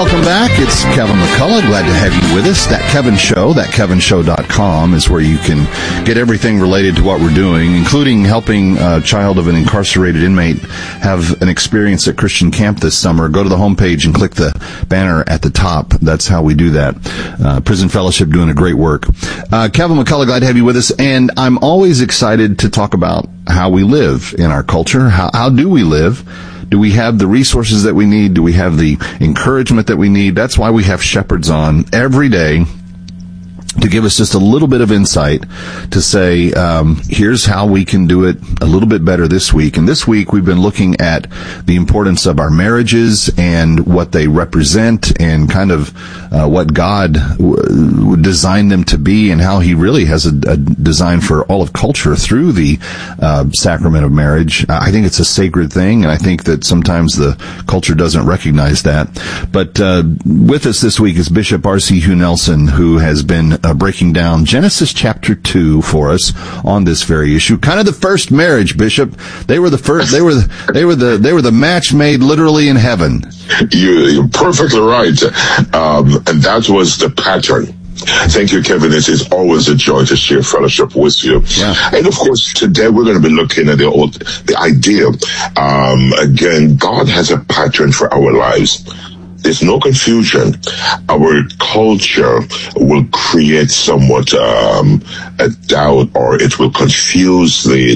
welcome back. It's Kevin McCullough. Glad to have you with us. That Kevin Show, thatkevinshow.com is where you can get everything related to what we're doing, including helping a child of an incarcerated inmate have an experience at Christian Camp this summer. Go to the homepage and click the banner at the top. That's how we do that. Prison Fellowship doing a great work. Kevin McCullough, glad to have you with us. And I'm always excited to talk about how we live in our culture. How do we live? Do we have the resources that we need? Do we have the encouragement that we need? That's why we have shepherds on every day to give us just a little bit of insight to say, here's how we can do it a little bit better this week. And this week we've been looking at the importance of our marriages and what they represent and kind of what God designed them to be and how he really has a design for all of culture through the sacrament of marriage. I think it's a sacred thing, and I think that sometimes the culture doesn't recognize that. But with us this week is Bishop R.C. Hugh Nelson, who has been breaking down Genesis chapter 2 for us on this very issue. Kind of the first marriage, Bishop. They were the first. They were the match made literally in heaven. You're perfectly right, and that was the pattern. Thank you, Kevin. It is always a joy to share fellowship with you. Yeah. And of course, today we're going to be looking at the idea. Again, God has a pattern for our lives. There's no confusion. Our culture will create somewhat a doubt, or it will confuse the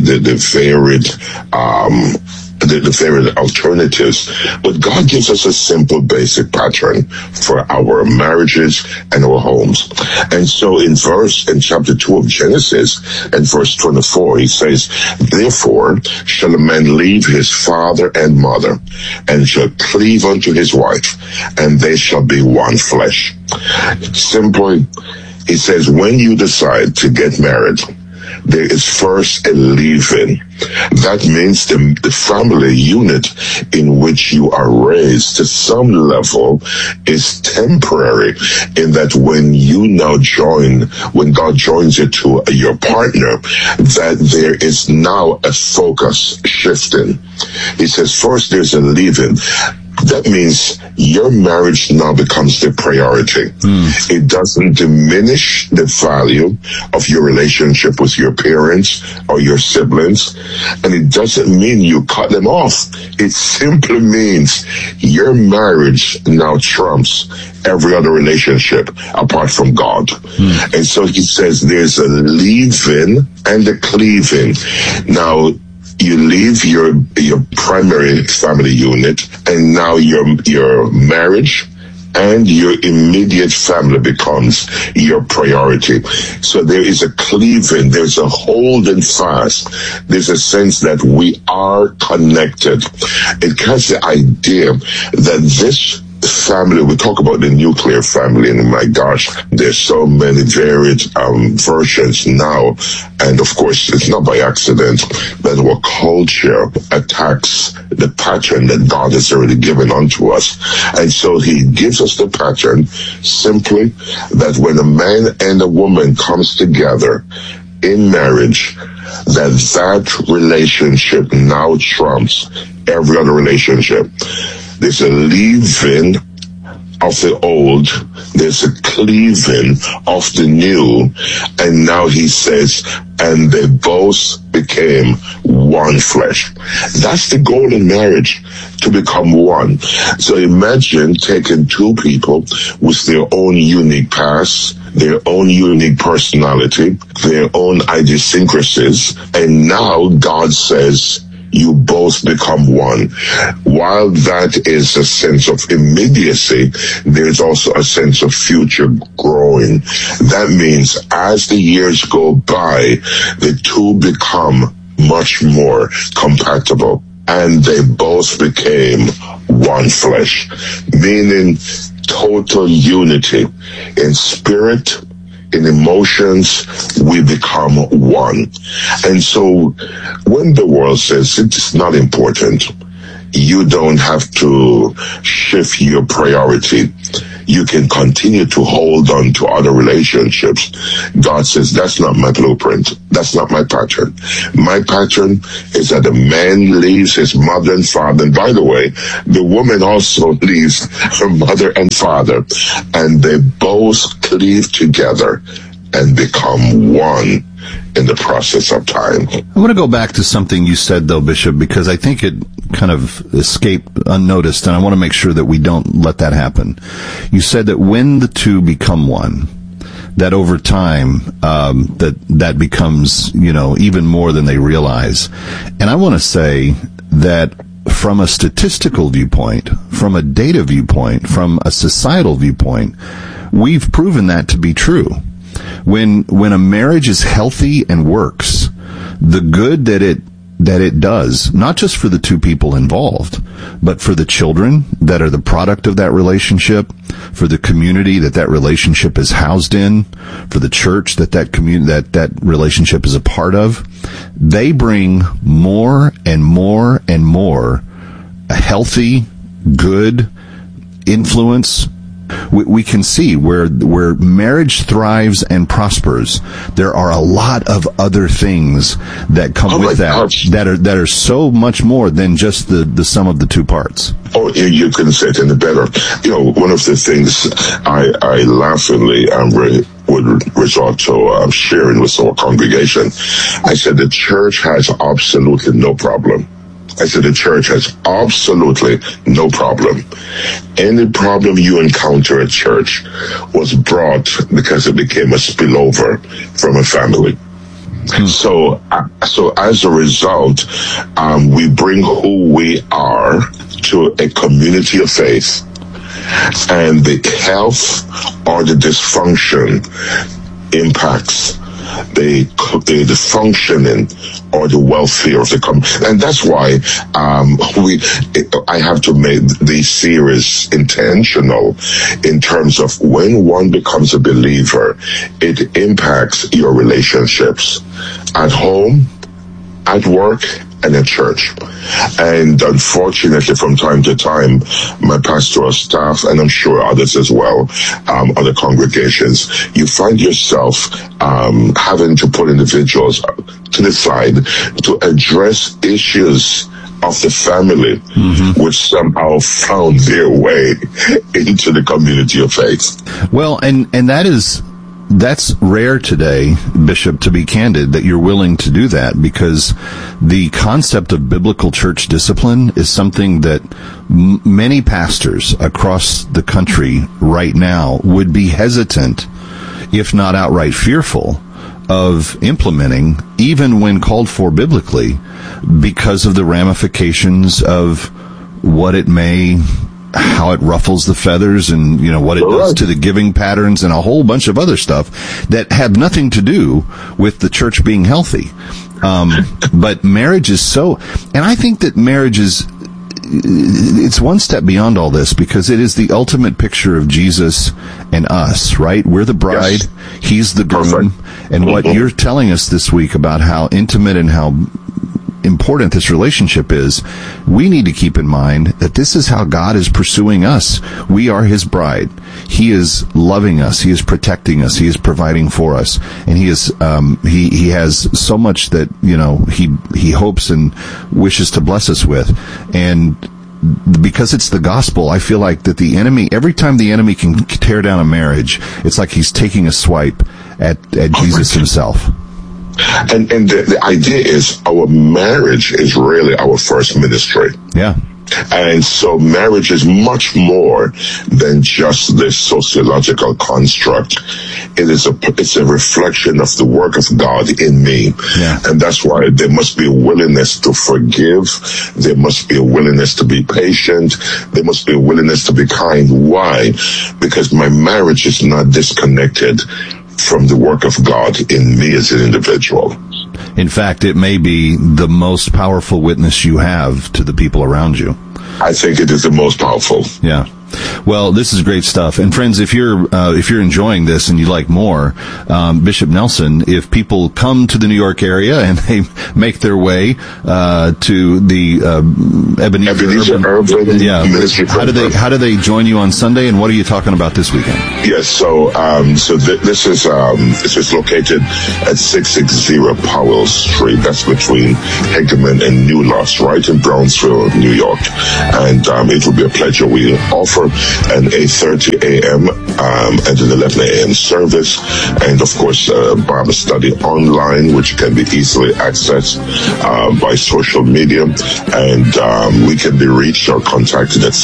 varied alternatives. But God gives us a simple, basic pattern for our marriages and our homes. And so in chapter 2 of Genesis, and verse 24, he says, "Therefore shall a man leave his father and mother, and shall cleave unto his wife, and they shall be one flesh." Simply, he says, when you decide to get married, there is first a leave-in. That means the family unit in which you are raised to some level is temporary, in that when God joins you to your partner, that there is now a focus shifting. He says first there's a leave-in. That means your marriage now becomes the priority. It doesn't diminish the value of your relationship with your parents or your siblings, and it doesn't mean you cut them off. It simply means your marriage now trumps every other relationship apart from God. And so he says there's a leave-in and a cleave-in. Now, you leave your primary family unit, and now your marriage and your immediate family becomes your priority. So there is a cleaving, there's a holding fast, there's a sense that we are connected. It has the idea that this family, we talk about the nuclear family, and my gosh, there's so many varied versions now. And of course, it's not by accident that our culture attacks the pattern that God has already given unto us. And so he gives us the pattern simply that when a man and a woman comes together in marriage, that relationship now trumps every other relationship. There's a leaving of the old, there's a cleaving of the new, and now he says, and they both became one flesh. That's the goal in marriage, to become one. So imagine taking two people with their own unique past, their own unique personality, their own idiosyncrasies, and now God says, you both become one. While that is a sense of immediacy, there's also a sense of future growing. That means as the years go by, the two become much more compatible, and they both became one flesh, meaning total unity in spirit, in emotions, we become one. And so when the world says it's not important, you don't have to shift your priority. you can continue to hold on to other relationships. God says, that's not my blueprint. That's not my pattern. My pattern is that the man leaves his mother and father. And by the way, the woman also leaves her mother and father. And they both cleave together and become one in the process of time. I want to go back to something you said, though, Bishop, because I think it kind of escaped unnoticed, and I want to make sure that we don't let that happen. You said that when the two become one, that over time, that becomes, even more than they realize. And I want to say that from a statistical viewpoint, from a data viewpoint, from a societal viewpoint, we've proven that to be true. When a marriage is healthy and works, the good that it does, not just for the two people involved, but for the children that are the product of that relationship, for the community that relationship is housed in, for the church that relationship is a part of, they bring more and more and more a healthy, good influence. We can see where marriage thrives and prospers, there are a lot of other things that come with that are so much more than just the sum of the two parts. Oh, you couldn't say it any better. One of the things I laughingly would resort to sharing with our congregation, I said the church has absolutely no problem. I said the church has absolutely no problem. Any problem you encounter at church was brought because it became a spillover from a family. So as a result, we bring who we are to a community of faith, and the health or the dysfunction impacts the functioning or the welfare of the community. And that's why I have to make these series intentional in terms of when one becomes a believer, it impacts your relationships at home, at work, and at church. And unfortunately, from time to time, my pastoral staff, and I'm sure others as well, other congregations, you find yourself having to put individuals to the side to address issues of the family, which somehow found their way into the community of faith. Well, and that's rare today, Bishop, to be candid, that you're willing to do that, because the concept of biblical church discipline is something that many pastors across the country right now would be hesitant, if not outright fearful, of implementing, even when called for biblically, because of the ramifications of how it ruffles the feathers, and what it does to the giving patterns, and a whole bunch of other stuff that have nothing to do with the church being healthy. But marriage is so, and I think that marriage it's one step beyond all this, because it is the ultimate picture of Jesus and us, right? We're the bride, yes. He's the groom. And what you're telling us this week about how intimate and how important this relationship is, we need to keep in mind that this is how God is pursuing us. We are His bride. He is loving us. He is protecting us. He is providing for us, and He is He has so much that He hopes and wishes to bless us with. And because it's the gospel, I feel like that the enemy, every time the enemy can tear down a marriage, it's like he's taking a swipe at Jesus Himself. And the idea is our marriage is really our first ministry. Yeah. And so marriage is much more than just this sociological construct. It's a reflection of the work of God in me. Yeah. And that's why there must be a willingness to forgive. There must be a willingness to be patient. There must be a willingness to be kind. Why? Because my marriage is not disconnected from the work of God in me as an individual. In fact, it may be the most powerful witness you have to the people around you. I think it is the most powerful. Yeah. Well, this is great stuff. And friends, if you're enjoying this and you like more, Bishop Nelson, if people come to the New York area and they make their way to the Ebenezer Urban Ministry, how do they join you on Sunday, and what are you talking about this weekend? Yes, so this is located at 660 Powell Street. That's between Hegeman and New Lost, right in Brownsville, New York. And it will be a pleasure. We offer an 8:30 a.m. and an 11 a.m. service, and of course Bible study online, which can be easily accessed by social media, and we can be reached or contacted at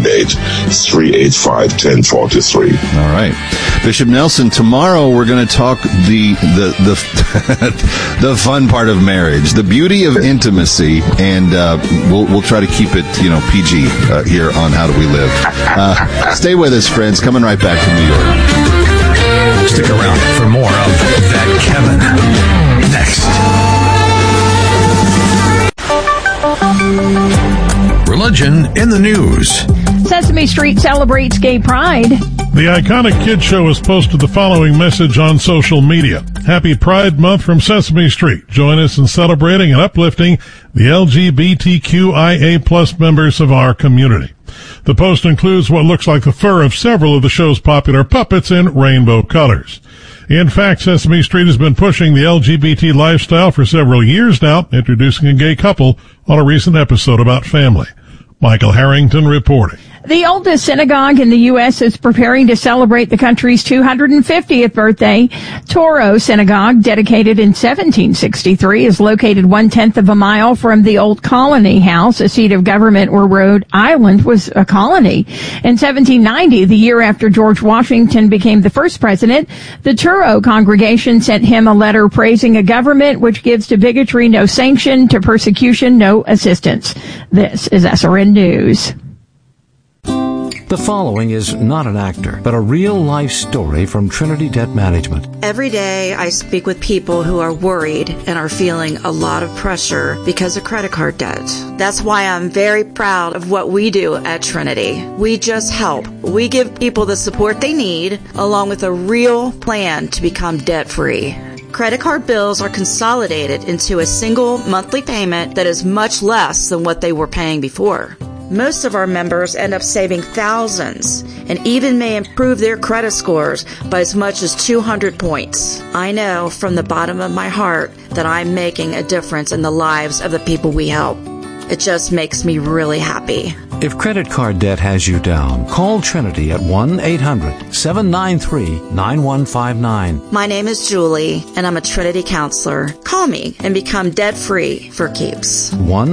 718-385-1043. All right, Bishop Nelson. Tomorrow we're going to talk the the fun part of marriage, the beauty of intimacy, and we'll try to keep it PG here on How Do We Live. Stay with us, friends. Coming right back from New York. Stick around for more of That Kevin. Next. Religion in the news. Sesame Street celebrates gay pride. The iconic kids show has posted the following message on social media. Happy Pride Month from Sesame Street. Join us in celebrating and uplifting the LGBTQIA plus members of our community. The post includes what looks like the fur of several of the show's popular puppets in rainbow colors. In fact, Sesame Street has been pushing the LGBT lifestyle for several years now, introducing a gay couple on a recent episode about family. Michael Harrington reporting. The oldest synagogue in the U.S. is preparing to celebrate the country's 250th birthday. Toro Synagogue, dedicated in 1763, is located 1/10 of a mile from the old Colony House, a seat of government where Rhode Island was a colony. In 1790, the year after George Washington became the first president, the Toro congregation sent him a letter praising a government which gives to bigotry no sanction, to persecution no assistance. This is SRN News. The following is not an actor, but a real-life story from Trinity Debt Management. Every day I speak with people who are worried and are feeling a lot of pressure because of credit card debt. That's why I'm very proud of what we do at Trinity. We just help. We give people the support they need, along with a real plan to become debt-free. Credit card bills are consolidated into a single monthly payment that is much less than what they were paying before. Most of our members end up saving thousands and even may improve their credit scores by as much as 200 points. I know from the bottom of my heart that I'm making a difference in the lives of the people we help. It just makes me really happy. If credit card debt has you down, call Trinity at 1-800-793-9159. My name is Julie, and I'm a Trinity counselor. Call me and become debt-free for keeps.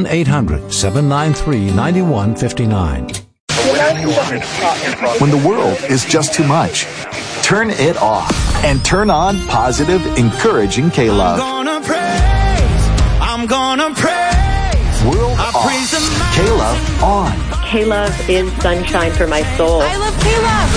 1-800-793-9159. When the world is just too much, turn it off and turn on positive, encouraging K-Love. I'm gonna praise. World off. K-Love on. K-Love is sunshine for my soul. I love K-Love.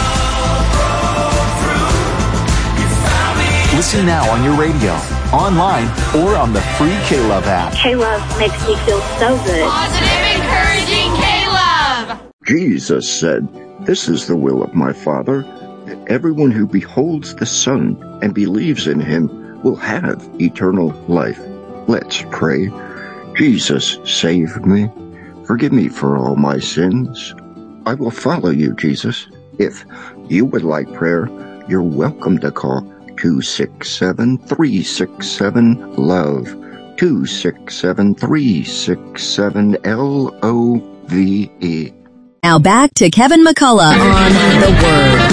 Listen now on your radio, online, or on the free K-Love app. K-Love makes me feel so good. Positive, encouraging K-Love. Jesus said, "This is the will of my Father, that everyone who beholds the Son and believes in him will have eternal life." Let's pray. Jesus, save me. Forgive me for all my sins. I will follow you, Jesus. If you would like prayer, you're welcome to call 267-367-LOVE. 267-367-LOVE. Now back to Kevin McCullough on The Word.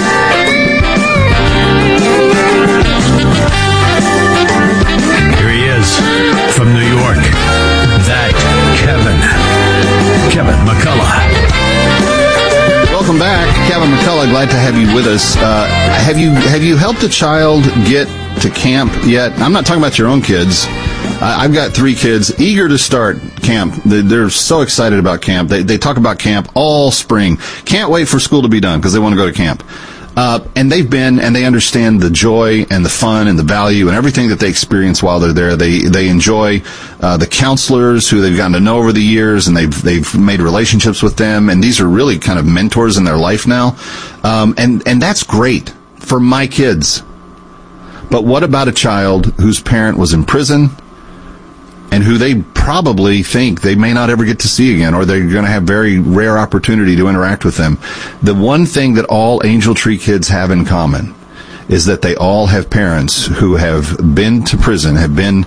Here he is from New York. That Kevin McCullough. Welcome back, Kevin McCullough. Glad to have you with us. Have you helped a child get to camp yet? I'm not talking about your own kids. I've got 3 kids eager to start camp. They're so excited about camp. They talk about camp all spring. Can't wait for school to be done because they want to go to camp. And they understand the joy and the fun and the value and everything that they experience while they're there. They enjoy the counselors who they've gotten to know over the years, and they've made relationships with them, and these are really kind of mentors in their life now. And that's great for my kids. But what about a child whose parent was in prison and who they probably think they may not ever get to see again, or they're going to have very rare opportunity to interact with them? The one thing that all Angel Tree kids have in common is that they all have parents who have been to prison, have been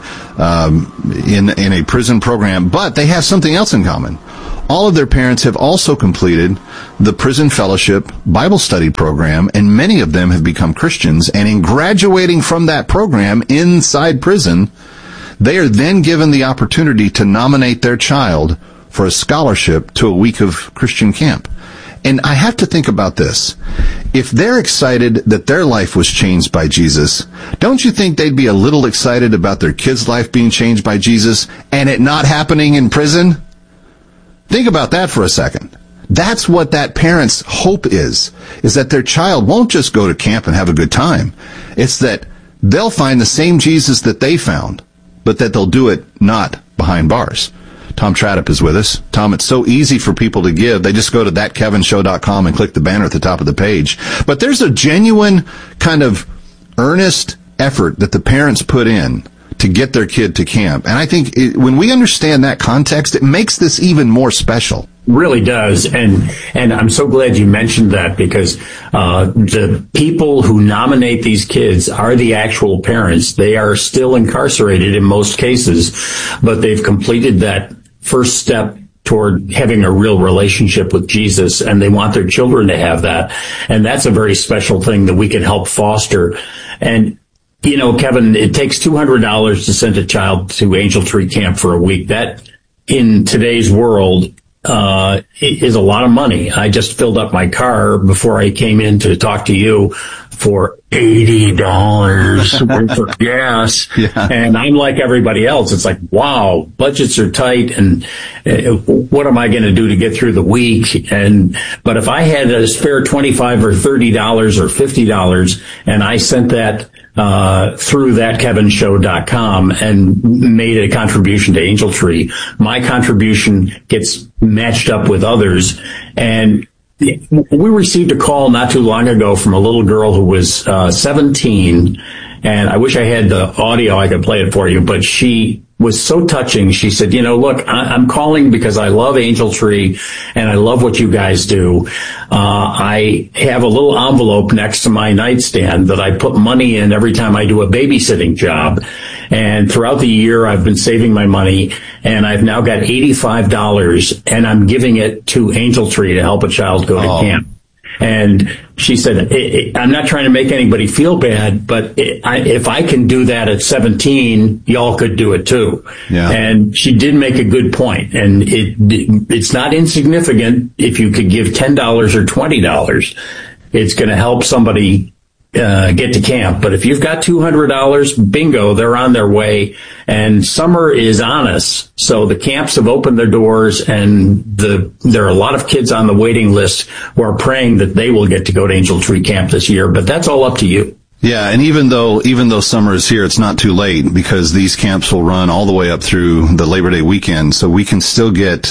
in a prison program, but they have something else in common. All of their parents have also completed the Prison Fellowship Bible Study program, and many of them have become Christians. And in graduating from that program inside prison, they are then given the opportunity to nominate their child for a scholarship to a week of Christian camp. And I have to think about this. If they're excited that their life was changed by Jesus, don't you think they'd be a little excited about their kid's life being changed by Jesus and it not happening in prison? Think about that for a second. That's what that parent's hope is that their child won't just go to camp and have a good time. It's that they'll find the same Jesus that they found, but that they'll do it not behind bars. Tom Tradup is with us. Tom, it's so easy for people to give. They just go to thatkevinshow.com and click the banner at the top of the page. But there's a genuine kind of earnest effort that the parents put in to get their kid to camp. And I think when we understand that context, it makes this even more special. Really does. And I'm so glad you mentioned that, because the people who nominate these kids are the actual parents. They are still incarcerated in most cases, but they've completed that first step toward having a real relationship with Jesus, and they want their children to have that. And that's a very special thing that we can help foster. And you know, Kevin, it takes $200 to send a child to Angel Tree Camp for a week. That, in today's world, is a lot of money. I just filled up my car before I came in to talk to you for $80 worth of gas. Yeah. And I'm like everybody else. It's like, wow, budgets are tight, and what am I going to do to get through the week? But if I had a spare $25 or $30 or $50 and I sent that through thatkevinshow.com and made a contribution to Angel Tree, my contribution gets matched up with others. And we received a call not too long ago from a little girl who was 17, and I wish I had the audio. I could play it for you, but she was so touching. She said, you know, look, I'm calling because I love Angel Tree and I love what you guys do. I have a little envelope next to my nightstand that I put money in every time I do a babysitting job. And throughout the year, I've been saving my money, and I've now got $85, and I'm giving it to Angel Tree to help a child go to camp. And she said, I'm not trying to make anybody feel bad, but if I can do that at 17, y'all could do it too. Yeah. And she did make a good point. And it's not insignificant if you could give $10 or $20. It's going to help somebody get to camp. But if you've got $200, bingo, they're on their way. And summer is on us, so the camps have opened their doors, and there are a lot of kids on the waiting list who are praying that they will get to go to Angel Tree Camp this year. But that's all up to you. Yeah, and even though summer is here, it's not too late, because these camps will run all the way up through the Labor Day weekend, so we can still get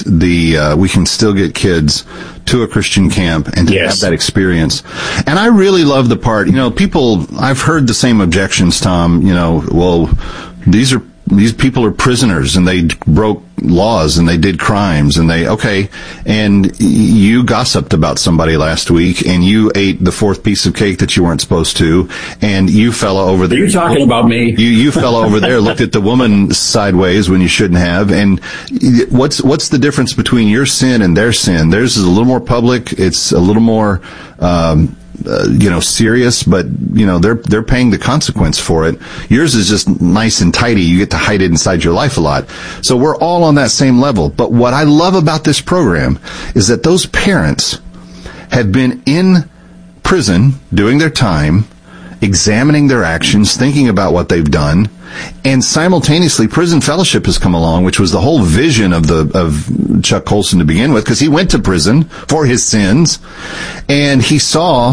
kids to a Christian camp and to have that experience. And I really love the part, you know, I've heard the same objections, Tom, you know, well, these people are prisoners and they broke laws and they did crimes and and you gossiped about somebody last week and you ate the fourth piece of cake that you weren't supposed to, and you fella over there. Are you talking about me? You fella over there looked at the woman sideways when you shouldn't have. And what's the difference between your sin and their sin? Theirs is a little more public. It's a little more, serious, but, you know, they're paying the consequence for it. Yours is just nice and tidy. You get to hide it inside your life a lot. So we're all on that same level. But what I love about this program is that those parents have been in prison doing their time, examining their actions, thinking about what they've done, and simultaneously Prison Fellowship has come along, which was the whole vision of Chuck Colson to begin with, because he went to prison for his sins, and he saw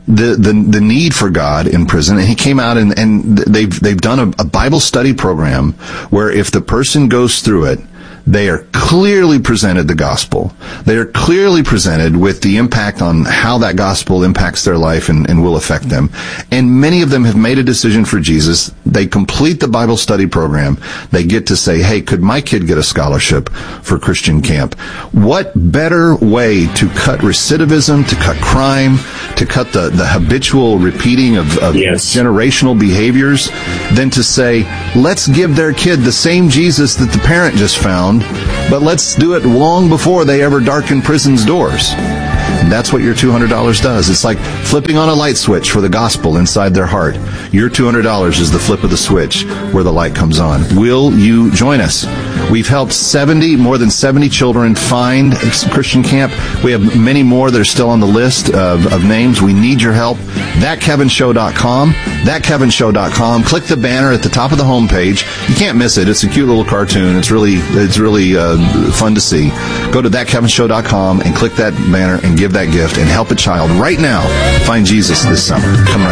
the need for God in prison, and he came out and they've done a Bible study program where if the person goes through it, they are clearly presented the gospel. They are clearly presented with the impact on how that gospel impacts their life and will affect them. And many of them have made a decision for Jesus. They complete the Bible study program. They get to say, hey, could my kid get a scholarship for Christian camp? What better way to cut recidivism, to cut crime, to cut the habitual repeating of generational behaviors than to say, let's give their kid the same Jesus that the parent just found, but let's do it long before they ever darken prison's doors. And that's what your $200 does. It's like flipping on a light switch for the gospel inside their heart. Your $200 is the flip of the switch where the light comes on. Will you join us? We've helped more than 70 children find Christian camp. We have many more that are still on the list of names. We need your help. ThatKevinShow.com. ThatKevinShow.com. Click the banner at the top of the homepage. You can't miss it. It's a cute little cartoon. It's really fun to see. Go to ThatKevinShow.com and click that banner and give that gift and help a child right now find Jesus this summer. Come right